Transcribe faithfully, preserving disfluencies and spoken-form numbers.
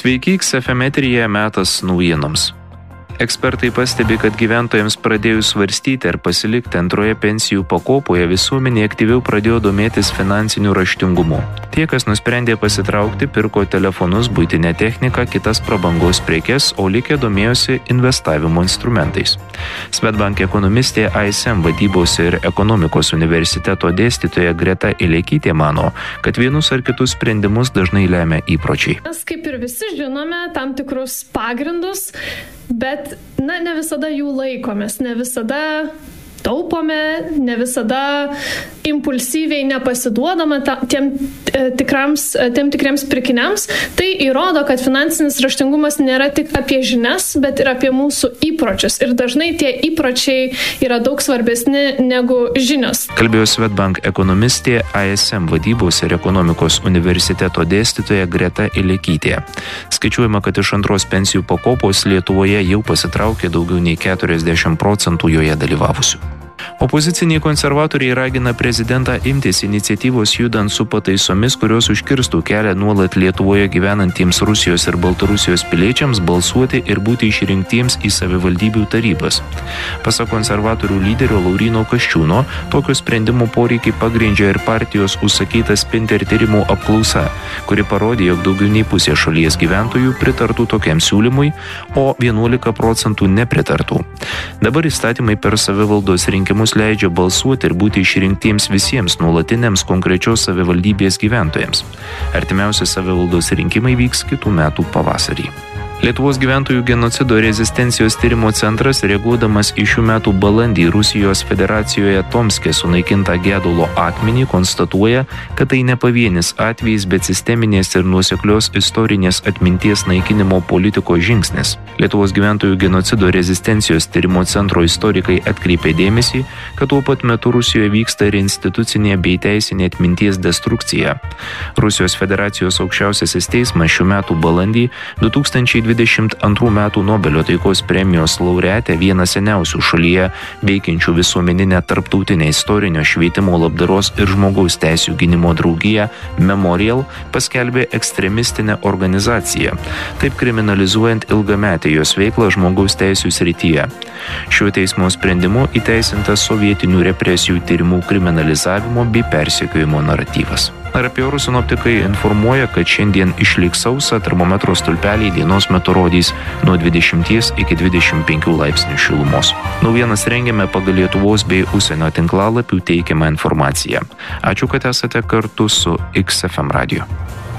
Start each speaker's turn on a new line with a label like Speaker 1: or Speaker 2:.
Speaker 1: Sveiki, X F M eteryje metas naujienoms. Ekspertai pastebi, kad gyventojams pradėjus svarstyti ar pasilikti antroje pensijų pakopoje, visuomenė aktyviau pradėjo domėtis finansiniu raštingumu. Tie, kas nusprendė pasitraukti, pirko telefonus, buitinę techniką, kitas prabangos prekes, o likę domėjosi investavimo instrumentais. Swedbank ekonomistė I S M vadybos ir ekonomikos universiteto dėstytoja Greta Ilekytė mano, kad vienus ar kitus sprendimus dažnai lemia įpročiai.
Speaker 2: Mes kaip ir visi žinome tam tikrus pagrindus, bet na, ne visada jų laikomės, ne visada taupome, ne visada impulsyviai nepasiduodame ta, tiem, tikrams, tiem tikriems pirkiniams. Tai įrodo, kad finansinis raštingumas nėra tik apie žinias, bet ir apie mūsų įpročius. Ir dažnai tie įpročiai yra daug svarbesni negu žinios.
Speaker 1: Kalbėjo Swedbank ekonomistė I S M vadybos ir ekonomikos universiteto dėstytoja Greta Ilekytė. Skaičiuojama, kad iš antros pensijų pakopos Lietuvoje jau pasitraukė daugiau nei keturiasdešimt procentų joje dalyvavusių. Opoziciniai konservatoriai ragina prezidentą imtis iniciatyvos judant su pataisomis, kurios užkirstų kelią nuolat Lietuvoje gyvenantiems Rusijos ir Baltarusijos piliečiams balsuoti ir būti išrinktiems į savivaldybių tarybas. Pasak konservatorių lyderio Lauryno Kasčiūno, tokio sprendimo poreikį pagrindžia ir partijos užsakyta Spinter tyrimų apklausa, kuri parodė, jog daugiau nei pusė šalies gyventojų pritartų tokiam siūlymui, o vienuolika procentų nepritartų. Dabar įstatymai per savivaldos rinkimus leidžia balsuoti ir būti išrinktiems visiems nuolatiniams konkrečios savivaldybės gyventojams. Artimiausi savivaldos rinkimai vyks kitų metų pavasarį. Lietuvos gyventojų genocido rezistencijos tyrimo centras, reaguodamas į šių metų balandį Rusijos federacijoje Tomske sunaikintą gedulo akmenį, konstatuoja, kad tai ne pavienis atvejis, bet sisteminės ir nuoseklios istorinės atminties naikinimo politikos žingsnis. Lietuvos gyventojų genocido rezistencijos tyrimo centro istorikai atkreipė dėmesį, kad tuo pat metu Rusijoje vyksta ir institucinė bei teisinė atminties destrukcija. Rusijos federacijos aukščiausiasis teismas šių metų balandį du tūkstančiai dvidešimt antrų metų Nobelio taikos premijos laureatę, vieną seniausių šalyje veikiančių visuomeninę tarptautinę istorinio švietimo, labdaros ir žmogaus teisių gynimo draugiją Memorial paskelbė ekstremistinę organizaciją, taip kriminalizuojant ilgametę jos veiklą žmogaus teisių srityje. Šiuo teismo sprendimu įteisintas sovietinių represijų tyrimų kriminalizavimo bei persekiojimo naratyvas. Ar apie orus sinoptikai informuoja, kad šiandien išliks sausa, termometro stulpeliai dienos metu rodys nuo dvidešimties iki dvidešimt penkių laipsnių šilumos. Naujienas rengiame pagal Lietuvos bei užsienio tinklalapių teikiamą informaciją. Ačiū, kad esate kartu su X F M radiju.